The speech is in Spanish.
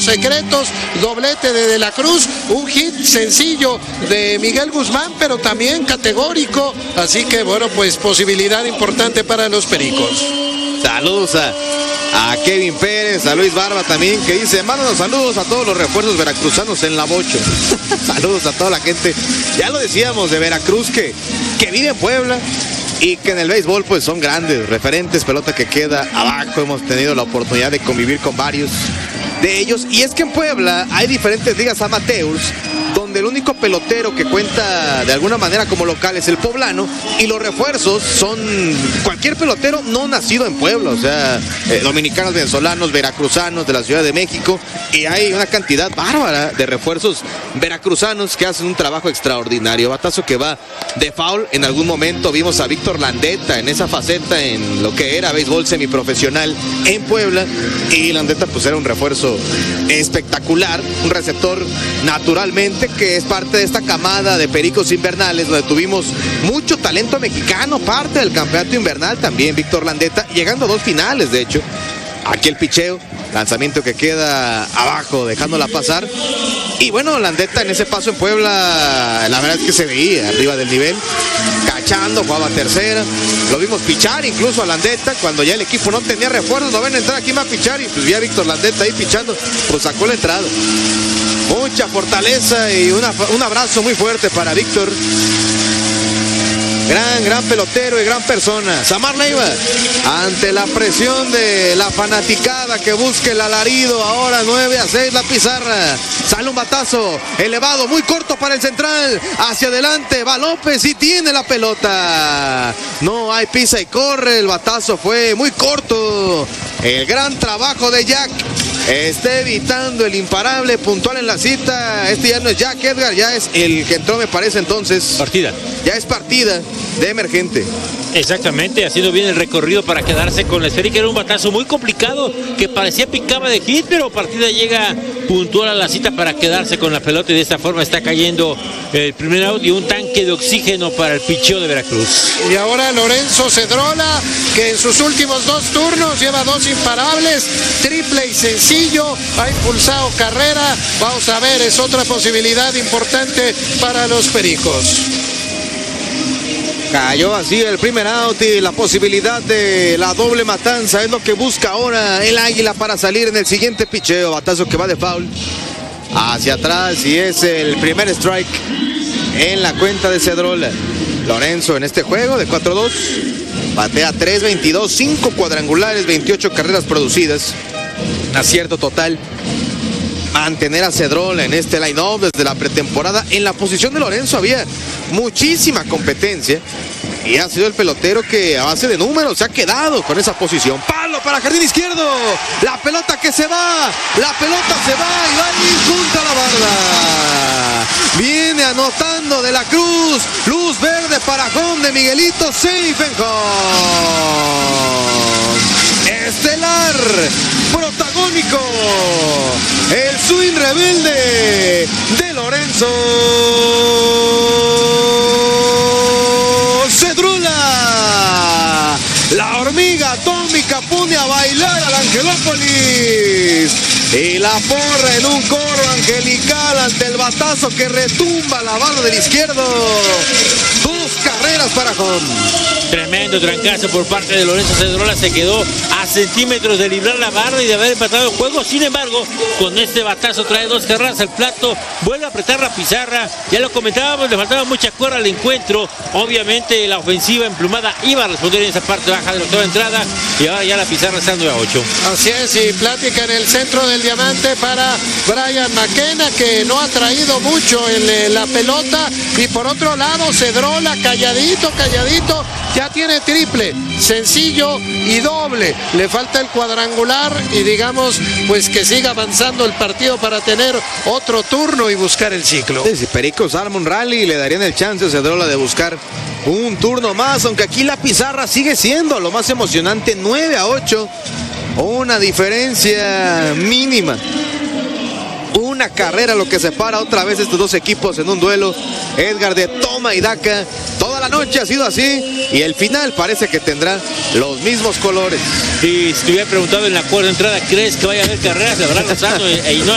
secretos, doblete de la Cruz, un hit sencillo de Miguel Guzmán, pero también categórico, así que bueno, pues posibilidad importante para los Pericos. Saludos a Kevin Pérez, a Luis Barba también, que dice, mándanos saludos a todos los refuerzos veracruzanos en la bocho. Saludos a toda la gente, ya lo decíamos, de Veracruz, que vive en Puebla y que en el béisbol pues son grandes referentes, pelota que queda abajo. Hemos tenido la oportunidad de convivir con varios de ellos, y es que en Puebla hay diferentes ligas amateurs, donde el único pelotero que cuenta de alguna manera como local es el poblano, y los refuerzos son cualquier pelotero no nacido en Puebla, o sea, dominicanos, venezolanos, veracruzanos de la Ciudad de México, y hay una cantidad bárbara de refuerzos veracruzanos que hacen un trabajo extraordinario. Batazo que va de foul. En algún momento vimos a Víctor Landeta en esa faceta en lo que era béisbol semiprofesional en Puebla, y Landeta pues era un refuerzo espectacular, un receptor naturalmente, que es parte de esta camada de Pericos invernales, donde tuvimos mucho talento mexicano, parte del campeonato invernal también, Víctor Landeta, llegando a 2 finales, de hecho. Aquí el picheo, lanzamiento que queda abajo, dejándola pasar. Y bueno, Landeta en ese paso en Puebla, la verdad es que se veía arriba del nivel, cachando, jugaba tercera. Lo vimos pichar incluso a Landeta cuando ya el equipo no tenía refuerzos. Lo ven entrar, aquí va a pichar, y pues vi a Víctor Landeta ahí pichando, pues sacó la entrada. Mucha fortaleza y un abrazo muy fuerte para Víctor. Gran pelotero y gran persona. Samar Leiva, ante la presión de la fanaticada que busca el alarido, ahora 9-6 la pizarra. Sale un batazo elevado, muy corto para el central. Hacia adelante va López y tiene la pelota. No hay pisa y corre, el batazo fue muy corto. El gran trabajo de Jack. Está evitando el imparable, puntual en la cita. Este ya no es Jack Edgar, ya es el que entró, me parece entonces. Partida. Ya es partida de emergente. Exactamente, haciendo bien el recorrido para quedarse con la esférica. Era un batazo muy complicado que parecía picaba de hit, pero partida llega puntual a la cita para quedarse con la pelota, y de esta forma está cayendo el primer out y un tanque de oxígeno para el picheo de Veracruz. Y ahora Lorenzo Cedrola, que en sus últimos 2 turnos lleva 2 imparables, triple y sencillo, ha impulsado carrera. Vamos a ver, es otra posibilidad importante para los Pericos. Cayó así el primer out, y la posibilidad de la doble matanza es lo que busca ahora el Águila para salir en el siguiente picheo. Batazo que va de foul hacia atrás, y es el primer strike en la cuenta de Cedrola. Lorenzo en este juego de 4-2 batea 3-22, 5 cuadrangulares, 28 carreras producidas, acierto total. Mantener a Cedrola en este line-up desde la pretemporada. En la posición de Lorenzo había muchísima competencia, y ha sido el pelotero que a base de números se ha quedado con esa posición. Palo para jardín izquierdo, la pelota que se va, la pelota se va y va ahí junto a la barda. Viene anotando de la Cruz, luz verde para home de Miguelito, safe and home. Estelar, protagónico, el swing rebelde de Lorenzo Cedrola. La hormiga atómica pone a bailar al Angelópolis, y la porra en un coro angelical ante el batazo que retumba la barra del izquierdo. 2 carreras para home. Tremendo trancazo por parte de Lorenzo Cedrola, se quedó a centímetros de librar la barra y de haber empatado el juego. Sin embargo, con este batazo trae 2 carreras al plato, vuelve a apretar la pizarra. Ya lo comentábamos, le faltaba mucha cuerda al encuentro. Obviamente la ofensiva emplumada iba a responder en esa parte baja de la octava entrada, y ahora ya la pizarra está 9-8. Así es, y plática en el centro del diamante para Brian McKenna, que no ha traído mucho en la pelota. Y por otro lado, Cedrola calladito, ya tiene triple, sencillo y doble. Le falta el cuadrangular, y digamos pues que siga avanzando el partido para tener otro turno y buscar el ciclo. Si Pericos arma un rally, le darían el chance a Cedrola de buscar un turno más, aunque aquí la pizarra sigue siendo lo más emocionante, 9-8, una diferencia mínima. Una carrera lo que separa otra vez estos 2 equipos en un duelo, Edgar, de toma y daca. Toda la noche ha sido así, y el final parece que tendrá los mismos colores. Si te hubiera preguntado en la cuarta entrada, ¿crees que vaya a haber carreras? La verdad, Lozano, y no